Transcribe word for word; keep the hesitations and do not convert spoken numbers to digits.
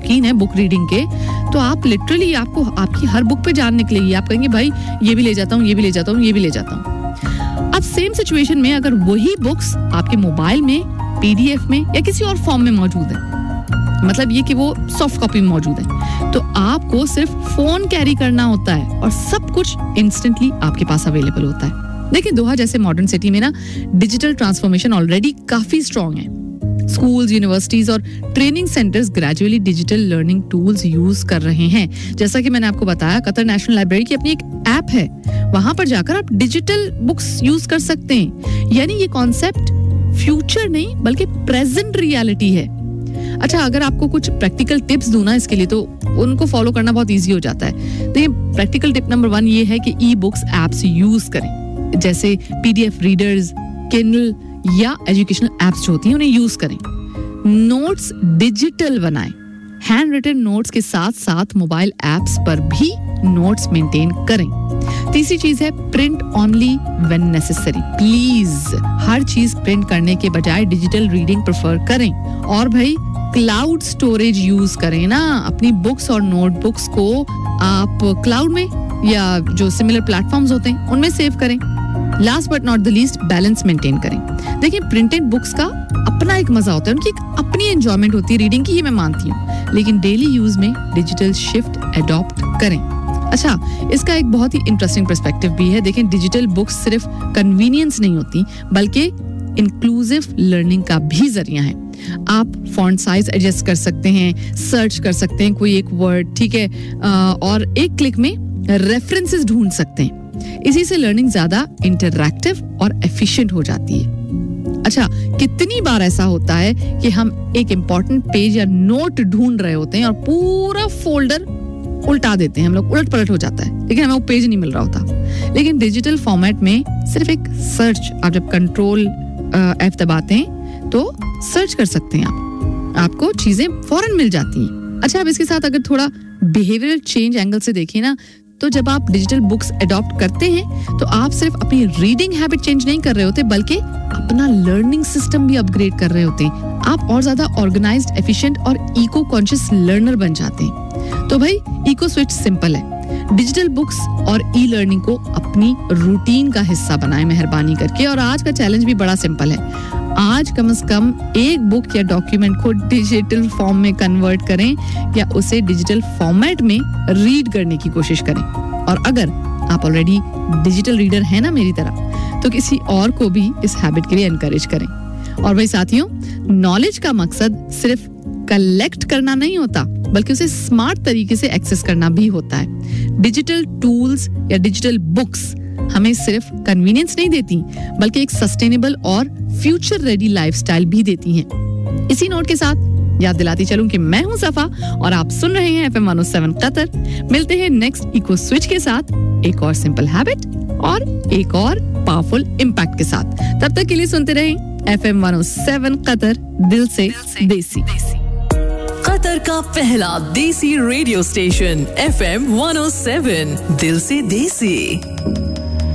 शौकीन है book reading के, तो आप लिटरली आपको आपकी हर बुक पे जान निकलेगी. आप कहेंगे भाई ये भी ले जाता हूँ, ये भी ले जाता हूँ, ये भी ले जाता हूँ. अब सेम सिचुएशन में अगर वही बुक्स आपके मोबाइल में, पीडीएफ में या किसी और फॉर्म में मौजूद है, मतलब ये कि वो सॉफ्ट कॉपी में मौजूद है, तो आपको सिर्फ फोन कैरी करना होता है और सब कुछ इंस्टेंटली आपके पास अवेलेबल होता है. देखिए दोहा जैसे मॉडर्न सिटी में ना डिजिटल ट्रांसफॉर्मेशन ऑलरेडी काफी स्ट्रांग है. स्कूल्स, यूनिवर्सिटीज और training centres gradually digital learning tools use कर रहे हैं. जैसा कि मैंने आपको बताया, कतर नेशनल लाइब्रेरी की अपनी एक ऐप है, वहां पर जाकर आप डिजिटल बुक्स यूज कर सकते हैं. यानी ये कॉन्सेप्ट फ्यूचर नहीं बल्कि प्रेजेंट रियलिटी है. अच्छा, अगर आपको कुछ प्रैक्टिकल टिप्स दूं ना इसके लिए, तो उनको फॉलो करना बहुत इजी हो जाता है. देखिए, प्रैक्टिकल टिप नंबर वन ये है कि ई बुक्स एप्स यूज करें, जैसे पीडीएफ रीडर्स, किंडल या एजुकेशनल एप्स जो होती हैं उन्हें यूज करें. नोट्स डिजिटल बनाएं. हैंड रिटन नोट्स के साथ साथ मोबाइल एप्स पर भी नोट्स मेंटेन करें. तीसरी चीज है print only when necessary. Please हर चीज प्रिंट करने के बजाय डिजिटल रीडिंग प्रेफर करें. और भाई क्लाउड स्टोरेज यूज करें ना. अपनी बुक्स और नोटबुक्स को आप क्लाउड में या जो सिमिलर प्लेटफॉर्म्स होते हैं उनमें सेव करें. Last but not the least, balance maintain करें. देखिए, प्रिंटेड बुक्स का अपना एक मजा होता है, उनकी एक अपनी एंजॉयमेंट होती है रीडिंग की, ये मैं मानती हूँ, लेकिन डेली यूज में डिजिटल शिफ्ट अडॉप्ट करें. अच्छा, इसका एक बहुत ही इंटरेस्टिंग पर्सपेक्टिव भी है. देखें, डिजिटल बुक्स सिर्फ कन्वीनियंस नहीं होती बल्कि इंक्लूसिव लर्निंग का भी जरिया है. आप फॉन्ट साइज एडजस्ट कर सकते हैं, सर्च कर सकते हैं कोई एक वर्ड, ठीक है, और एक क्लिक में रेफरेंसेस ढूंढ सकते हैं. इसी से लर्निंग ज्यादा इंटरैक्टिव और एफिशिएंट हो जाती है. अच्छा, कितनी बार ऐसा होता है कि हम एक इंपॉर्टेंट पेज या नोट ढूंढ रहे होते हैं और पूरा फोल्डर उल्टा देते हैं, हम लोग उलट पलट हो जाता है, लेकिन हमें वो पेज नहीं मिल रहा होता. लेकिन डिजिटल फॉर्मेट में सिर्फ एक सर्च, आप जब कंट्रोल एफ दबाते हैं तो सर्च कर सकते हैं, आप आपको चीजें फौरन मिल जाती हैं. अच्छा, अब इसके साथ अगर थोड़ा बिहेवियरल चेंज एंगल से देखिए ना, तो जब आप डिजिटल बुक्स अडॉप्ट करते हैं तो आप सिर्फ अपनी रीडिंग हैबिट चेंज नहीं कर रहे होते बल्कि अपना लर्निंग सिस्टम भी अपग्रेड कर रहे होते हैं. आप और ज्यादा ऑर्गेनाइज्ड, एफिशिएंट और इको कॉन्शियस लर्नर बन जाते हैं. तो भाई इको स्विच सिंपल है. डिजिटल बुक्स और ई लर्निंग को अपनी रूटीन का हिस्सा बनाएं मेहरबानी करके. और आज का चैलेंज भी बड़ा सिंपल है. आज कम से कम एक बुक या डॉक्यूमेंट को डिजिटल फॉर्म में कन्वर्ट करें या उसे डिजिटल फॉर्मेट में रीड करने की कोशिश करें. और अगर आप ऑलरेडी डिजिटल रीडर हैं ना मेरी तरह, तो किसी और को भी इस हैबिट के लिए एनकरेज करें. और भाई साथियों, नॉलेज का मकसद सिर्फ कलेक्ट करना नहीं होता बल्कि उसे स्मार्ट तरीके से एक्सेस करना भी होता है. डिजिटल टूल्स या डिजिटल बुक्स हमें सिर्फ कन्वीनियंस नहीं देती बल्कि एक सस्टेनेबल और फ्यूचर रेडी लाइफस्टाइल भी देती हैं. इसी नोट के साथ याद दिलाती चलूं कि मैं हूं सफा और आप सुन रहे हैं F M one O seven Qatar. मिलते हैं नेक्स्ट इको स्विच के साथ, एक और सिंपल हैबिट और एक और पावरफुल इम्पैक्ट के साथ. तब तक के लिए सुनते रहें F M one O seven Qatar, दिल से देसी. कतर का पहला देसी radio station F M one O seven, दिल से देसी.